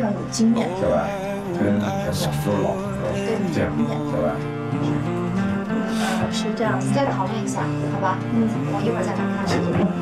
有经验， 对吧？跟小时候老婆这样，对吧？ 是这样子。 再讨论一下，好吧？我一会儿再来看。